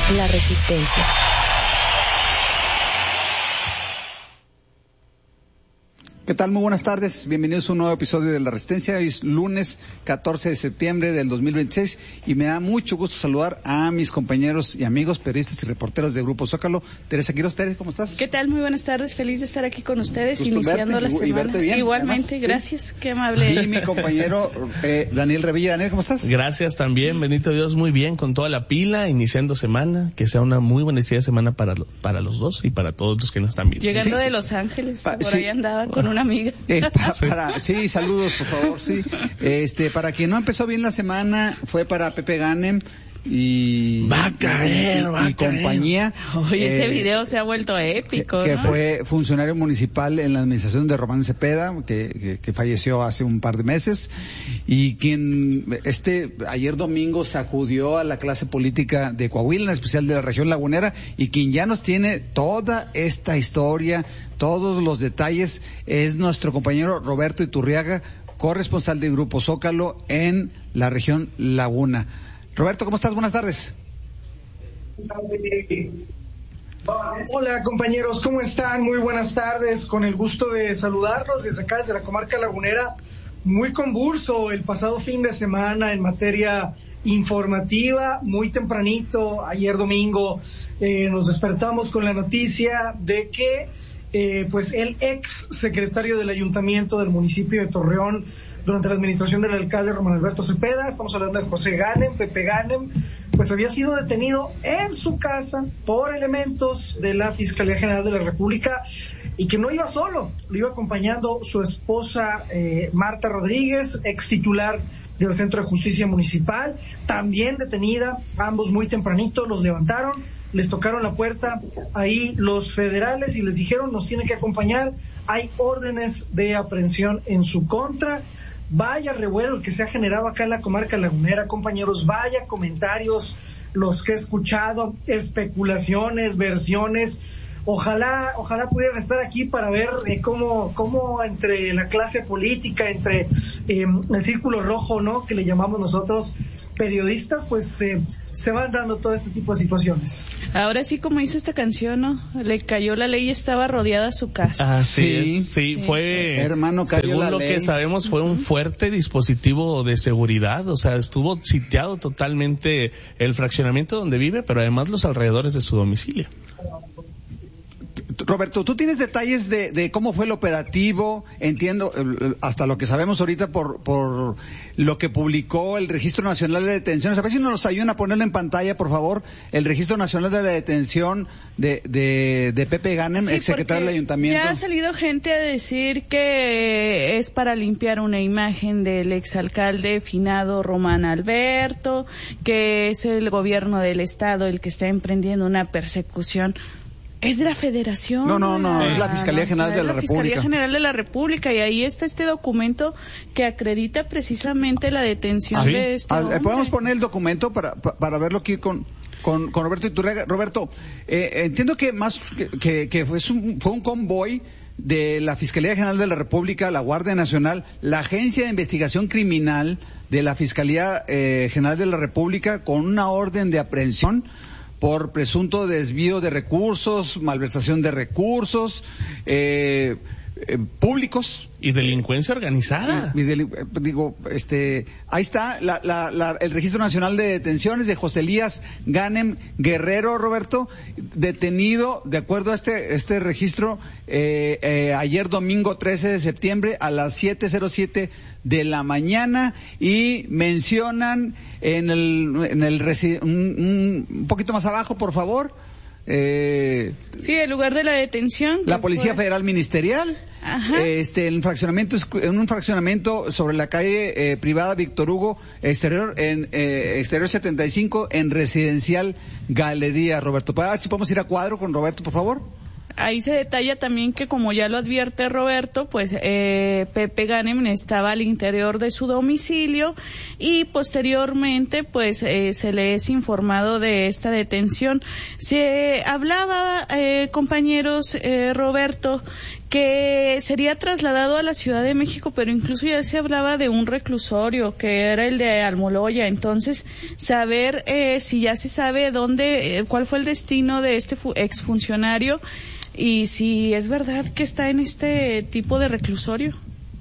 La Resistencia. ¿Qué tal? Muy buenas tardes. Bienvenidos a un nuevo episodio de La Resistencia. Hoy es lunes 14 de septiembre del 2026 y me da mucho gusto saludar a mis compañeros y amigos, periodistas y reporteros de Grupo Zócalo. Teresa Quiroz, Tere, ¿cómo estás? ¿Qué tal? Muy buenas tardes. Feliz de estar aquí con ustedes, Gusto iniciando verte, la semana. Y verte bien. Igualmente, además, gracias. Sí. Qué amable. Y mi compañero Daniel Revilla. Daniel, ¿cómo estás? Gracias también, bendito Dios, muy bien, con toda la pila, iniciando semana, que sea una muy buena inicio de semana para los dos y para todos los que nos están viendo. Llegando Sí, de sí. Los Ángeles, por Sí. ahí andaba con una amiga. Sí, saludos, por favor, sí. Para quien no empezó bien la semana, fue para Pepe Ganem y Va a caer. compañía. Oye, ese video se ha vuelto épico, que ¿no? fue funcionario municipal en la administración de Román Cepeda, que falleció hace un par de meses, y quien ayer domingo sacudió a la clase política de Coahuila, en especial de la región lagunera, y quien ya nos tiene toda esta historia, todos los detalles, es nuestro compañero Roberto Iturriaga, corresponsal de Grupo Zócalo en la región Laguna. Roberto, ¿cómo estás? Buenas tardes. Hola compañeros, ¿cómo están? Muy buenas tardes, con el gusto de saludarlos desde acá, desde la comarca lagunera. Muy convulso el pasado fin de semana en materia informativa, muy tempranito, ayer domingo nos despertamos con la noticia de que pues el ex secretario del ayuntamiento del municipio de Torreón durante la administración del alcalde Román Alberto Cepeda, estamos hablando de José Ganem, Pepe Ganem, pues había sido detenido en su casa por elementos de la Fiscalía General de la República, y que no iba solo, lo iba acompañando su esposa Marta Rodríguez, ex titular del Centro de Justicia Municipal, también detenida, ambos muy tempranito, los levantaron, les tocaron la puerta ahí los federales y les dijeron: nos tiene que acompañar, hay órdenes de aprehensión en su contra. Vaya revuelo el que se ha generado acá en la comarca lagunera, compañeros, vaya comentarios los que he escuchado, especulaciones, versiones. Ojalá pudieran estar aquí para ver cómo entre la clase política, entre el círculo rojo, ¿no?, que le llamamos nosotros periodistas, pues se van dando todo este tipo de situaciones. Ahora sí, como dice esta canción, ¿no? Le cayó la ley y estaba rodeada su casa. Sí, fue, hermano, cayó según la lo ley. que sabemos, fue un fuerte dispositivo de seguridad, o sea, estuvo sitiado totalmente el fraccionamiento donde vive, pero además los alrededores de su domicilio. Roberto, ¿tú tienes detalles de cómo fue el operativo? Entiendo, hasta lo que sabemos ahorita por lo que publicó el Registro Nacional de Detenciones. A ver si nos ayudan a ponerlo en pantalla, por favor, el Registro Nacional de la Detención de Pepe Ganem, Sí, exsecretario del Ayuntamiento. Ya ha salido gente a decir que es para limpiar una imagen del exalcalde finado Román Alberto, que es el gobierno del estado el que está emprendiendo una persecución. Es de la Federación. No, es la Fiscalía General de la República. Fiscalía General de la República, y ahí está este documento que acredita precisamente la detención de este hombre. ¿Podemos poner el documento para verlo aquí con Roberto Iturriaga? Roberto, entiendo que fue un convoy de la Fiscalía General de la República, la Guardia Nacional, la Agencia de Investigación Criminal de la Fiscalía General de la República, con una orden de aprehensión por presunto desvío de recursos, malversación de recursos públicos. Y delincuencia organizada. Ahí está el Registro Nacional de Detenciones de José Elías Ganem Guerrero, Roberto, detenido, de acuerdo a este registro, ayer domingo 13 de septiembre a las 7:07 de la mañana, y mencionan un poquito más abajo, por favor. Sí, el lugar de la detención. La Policía Federal Ministerial. Ajá. En un fraccionamiento sobre la calle privada Víctor Hugo, exterior 75, en Residencial Galería. Roberto, para ver si podemos ir a cuadro con Roberto, por favor. Ahí se detalla también que, como ya lo advierte Roberto, pues Pepe Ganem estaba al interior de su domicilio, y posteriormente pues se le es informado de esta detención. Se hablaba, compañeros, Roberto, que sería trasladado a la Ciudad de México, pero incluso ya se hablaba de un reclusorio, que era el de Almoloya. Entonces, saber si ya se sabe cuál fue el destino de este exfuncionario y si es verdad que está en este tipo de reclusorio.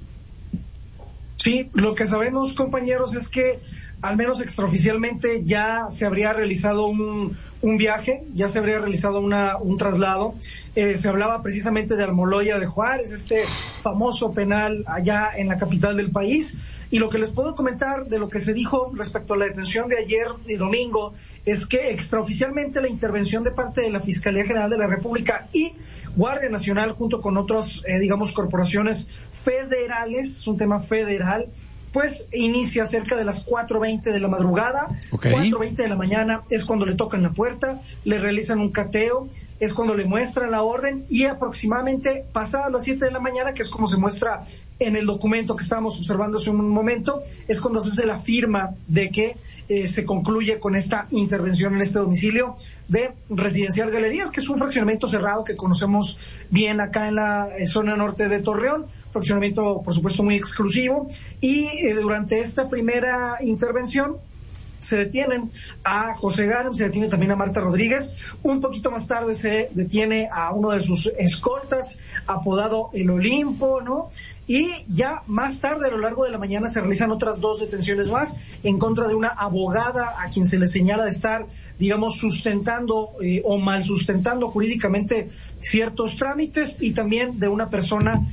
Sí, lo que sabemos, compañeros, es que al menos extraoficialmente ya se habría realizado un viaje, ya se habría realizado un traslado. Se hablaba precisamente de Almoloya de Juárez, este famoso penal allá en la capital del país. Y lo que les puedo comentar de lo que se dijo respecto a la detención de ayer y domingo es que extraoficialmente la intervención de parte de la Fiscalía General de la República y Guardia Nacional, junto con otros, corporaciones federales, es un tema federal, pues inicia cerca de las 4:20 de la madrugada. 4:20 de la mañana es cuando le tocan la puerta, le realizan un cateo, es cuando le muestran la orden, y aproximadamente pasadas las 7 de la mañana, que es como se muestra en el documento que estábamos observando hace un momento, es cuando se hace la firma de que se concluye con esta intervención en este domicilio de Residencial Galerías, que es un fraccionamiento cerrado que conocemos bien acá en la zona norte de Torreón, fraccionamiento por supuesto muy exclusivo, y durante esta primera intervención se detienen a José Gánem, se detiene también a Marta Rodríguez. Un poquito más tarde se detiene a uno de sus escoltas, apodado El Olimpo, ¿no? Y ya más tarde, a lo largo de la mañana, se realizan otras 2 detenciones más en contra de una abogada a quien se le señala de estar, sustentando o mal sustentando jurídicamente ciertos trámites, y también de una persona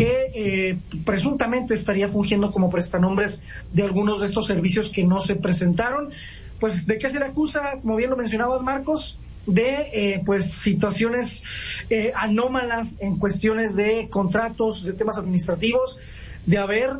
que presuntamente estaría fungiendo como prestanombres de algunos de estos servicios que no se presentaron. Pues, ¿de qué se le acusa? Como bien lo mencionabas, Marcos, de situaciones anómalas en cuestiones de contratos, de temas administrativos, de haber,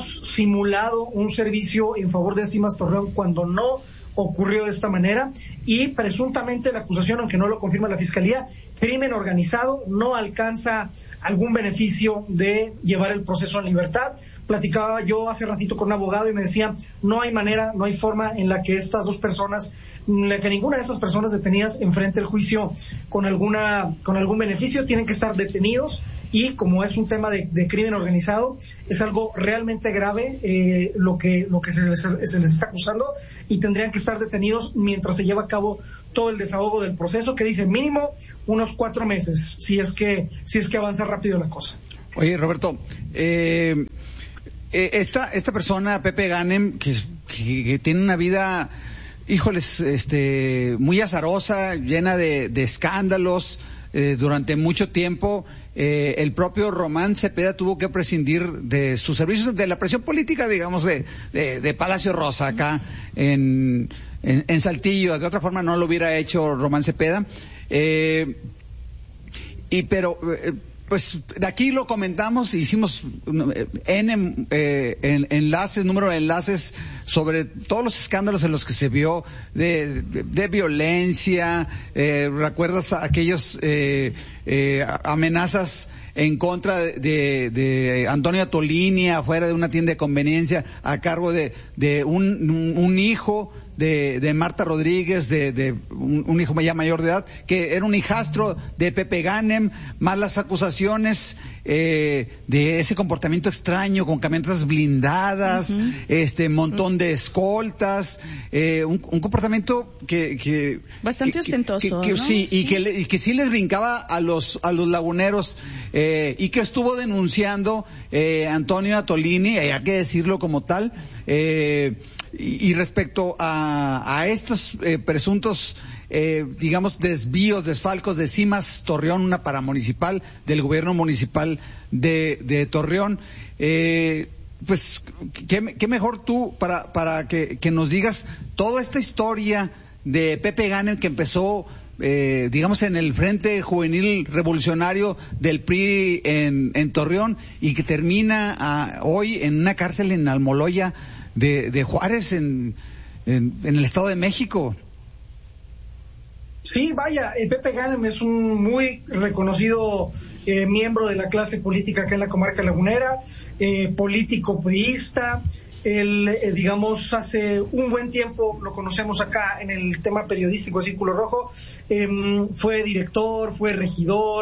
simulado un servicio en favor de Cimas Torreón cuando no ocurrió de esta manera, y presuntamente la acusación, aunque no lo confirma la Fiscalía, crimen organizado, no alcanza algún beneficio de llevar el proceso en libertad. Platicaba yo hace ratito con un abogado y me decía, no hay manera, no hay forma en la que estas 2 personas, que ninguna de estas personas detenidas enfrente el juicio con algún beneficio, tienen que estar detenidos, y como es un tema de crimen organizado, es algo realmente grave lo que se les está acusando, y tendrían que estar detenidos mientras se lleva a cabo todo el desahogo del proceso, que dice mínimo unos 4 meses, si es que avanza rápido la cosa. Oye, Roberto, esta persona, Pepe Gánem, que tiene una vida, híjoles, muy azarosa, llena de escándalos, durante mucho tiempo, el propio Román Cepeda tuvo que prescindir de sus servicios, de la presión política, de Palacio Rosa, acá en Saltillo. De otra forma no lo hubiera hecho Román Cepeda. Pues de aquí lo comentamos, hicimos número de enlaces sobre todos los escándalos en los que se vio de violencia. ¿Recuerdas aquellas amenazas en contra de Antonio Atolini afuera de una tienda de conveniencia a cargo de un hijo de Marta Rodríguez, de un hijo ya mayor de edad, que era un hijastro de Pepe Gánem, más las acusaciones de ese comportamiento extraño con camionetas blindadas, montón de escoltas, un comportamiento que bastante ostentoso, ¿no? Sí, y que sí les brincaba a los laguneros, y que estuvo denunciando Antonio Atolini, hay que decirlo como tal. Y respecto a estos presuntos, desvíos, desfalcos de Cimas Torreón, una paramunicipal del gobierno municipal de Torreón, pues, ¿qué mejor tú para que nos digas toda esta historia de Pepe Gánem, que empezó, en el Frente Juvenil Revolucionario del PRI en Torreón, y que termina hoy en una cárcel en Almoloya de Juárez, en el Estado de México? Sí, vaya, Pepe Gánem es un muy reconocido miembro de la clase política acá en la comarca lagunera, político priista. Él, hace un buen tiempo lo conocemos acá en el tema periodístico de Círculo Rojo. Fue director, fue regidor,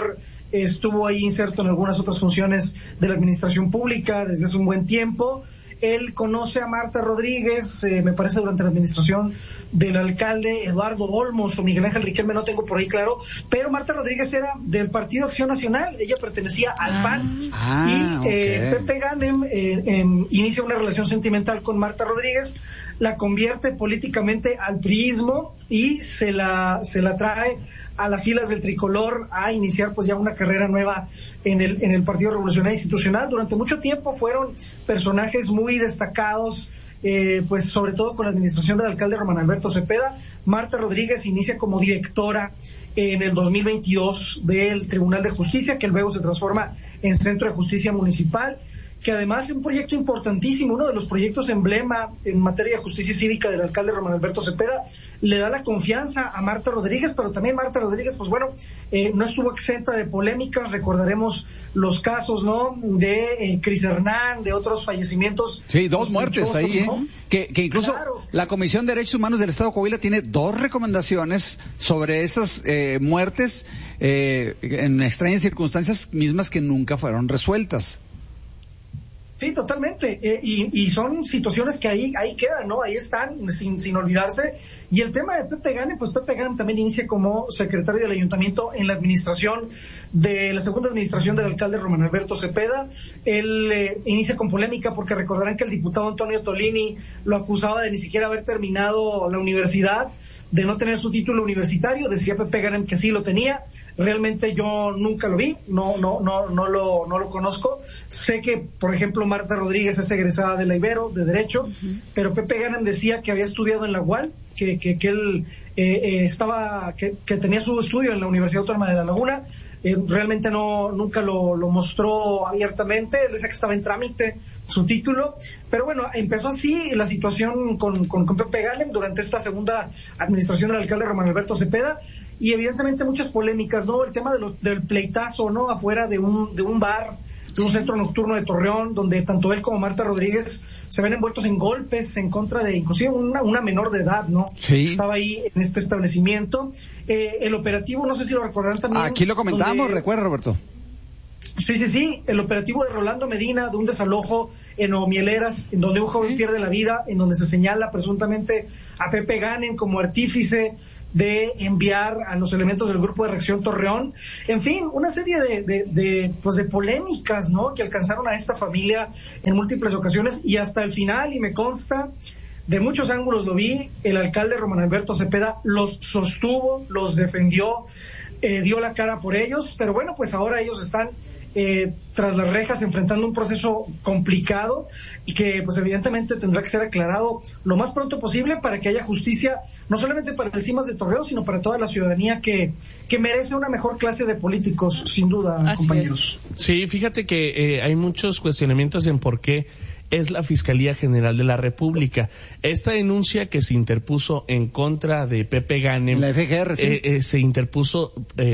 estuvo ahí inserto en algunas otras funciones de la administración pública desde hace un buen tiempo. Él conoce a Marta Rodríguez, me parece durante la administración del alcalde Eduardo Olmos o Miguel Ángel Riquelme, no tengo por ahí claro, pero Marta Rodríguez era del Partido Acción Nacional, ella pertenecía al PAN, y Pepe Ganem inicia una relación sentimental con Marta Rodríguez, la convierte políticamente al priismo y se la trae a las filas del tricolor a iniciar pues ya una carrera nueva en el Partido Revolucionario Institucional. Durante mucho tiempo fueron personajes muy destacados, pues sobre todo con la administración del alcalde Román Alberto Cepeda. Marta Rodríguez inicia como directora en el 2022 del Tribunal de Justicia, que luego se transforma en Centro de Justicia Municipal, que además es un proyecto importantísimo, uno de los proyectos emblema en materia de justicia cívica del alcalde Román Alberto Cepeda. Le da la confianza a Marta Rodríguez, pero también Marta Rodríguez, pues bueno, no estuvo exenta de polémicas. Recordaremos los casos, ¿no?, de Cris Hernán, de otros fallecimientos. Sí, 2 muertes ahí, ¿no? Que incluso claro, la Comisión de Derechos Humanos del Estado de Coahuila tiene 2 recomendaciones sobre esas muertes en extrañas circunstancias mismas que nunca fueron resueltas. Sí, totalmente, y son situaciones que ahí quedan, ¿no? Ahí están, sin olvidarse. Y el tema de Pepe Ganem, pues Pepe Ganem también inicia como secretario del ayuntamiento en la administración de la segunda administración del alcalde Román Alberto Cepeda. Él inicia con polémica porque recordarán que el diputado Antonio Tolini lo acusaba de ni siquiera haber terminado la universidad, de no tener su título universitario. Decía Pepe Ganem que sí lo tenía. Realmente yo nunca lo vi, no lo conozco. Sé que, por ejemplo, Marta Rodríguez es egresada de la Ibero, de Derecho, pero Pepe Ganem decía que había estudiado en la UAL, que él que tenía su estudio en la Universidad Autónoma de La Laguna. Realmente nunca lo mostró abiertamente. Él decía que estaba en trámite su título, pero bueno, empezó así la situación con Pepe Ganem durante esta segunda administración del alcalde Román Alberto Cepeda, y evidentemente muchas polémicas, ¿no? El tema del pleitazo, ¿no?, afuera de un bar, de un centro nocturno de Torreón, donde tanto él como Marta Rodríguez se ven envueltos en golpes en contra de inclusive una menor de edad, ¿no? Sí. Estaba ahí en este establecimiento. El operativo, no sé si lo recordarán también. Aquí lo comentamos, recuerda, Roberto. Sí, el operativo de Rolando Medina, de un desalojo en Omieleras, en donde un joven pierde la vida, en donde se señala presuntamente a Pepe Ganem como artífice de enviar a los elementos del Grupo de Reacción Torreón. En fin, una serie de polémicas, ¿no?, que alcanzaron a esta familia en múltiples ocasiones, y hasta el final, y me consta, de muchos ángulos lo vi, el alcalde Román Alberto Cepeda los sostuvo, los defendió, dio la cara por ellos, pero bueno, pues ahora ellos están tras las rejas enfrentando un proceso complicado y que pues evidentemente tendrá que ser aclarado lo más pronto posible para que haya justicia, no solamente para el CIMAS de Torreón, sino para toda la ciudadanía que merece una mejor clase de políticos, sin duda. Así compañeros. Sí, fíjate que hay muchos cuestionamientos en por qué es la Fiscalía General de la República. Esta denuncia que se interpuso en contra de Pepe Ganem, la FGR, sí, se interpuso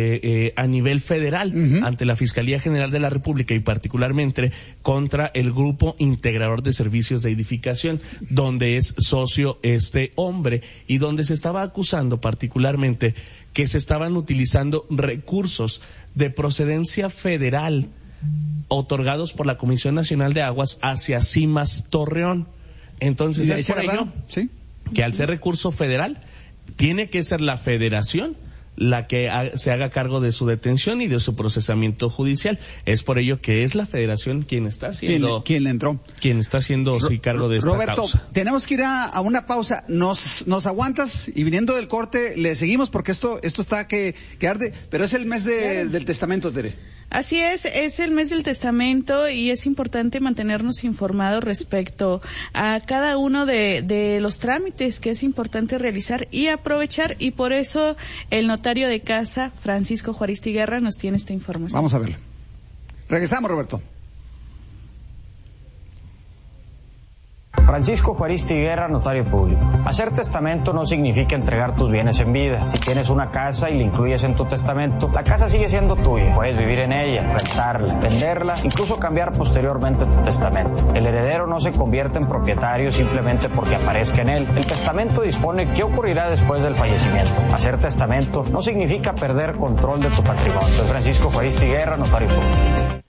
a nivel federal ante la Fiscalía General de la República y particularmente contra el Grupo Integrador de Servicios de Edificación, donde es socio este hombre y donde se estaba acusando particularmente que se estaban utilizando recursos de procedencia federal otorgados por la Comisión Nacional de Aguas hacia CIMAS Torreón. Entonces es por ello que al ser recurso federal tiene que ser la federación la que se haga cargo de su detención y de su procesamiento judicial. Es por ello que es la federación quien está haciendo quien está haciendo cargo de esta Roberto, causa. Tenemos que ir a una pausa. ¿Nos aguantas? Y viniendo del corte le seguimos porque esto está que arde, pero es el mes del testamento, Tere. Así es el mes del testamento y es importante mantenernos informados respecto a cada uno de los trámites que es importante realizar y aprovechar, y por eso el notario de casa, Francisco Juaristi Guerra, nos tiene esta información. Vamos a verlo. Regresamos, Roberto. Francisco Juaristi Guerra, notario público. Hacer testamento no significa entregar tus bienes en vida. Si tienes una casa y la incluyes en tu testamento, la casa sigue siendo tuya. Puedes vivir en ella, rentarla, venderla, incluso cambiar posteriormente tu testamento. El heredero no se convierte en propietario simplemente porque aparezca en él. El testamento dispone qué ocurrirá después del fallecimiento. Hacer testamento no significa perder control de tu patrimonio. Soy Francisco Juaristi Guerra, notario público.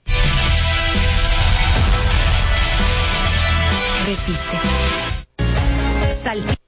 Resiste. Salte.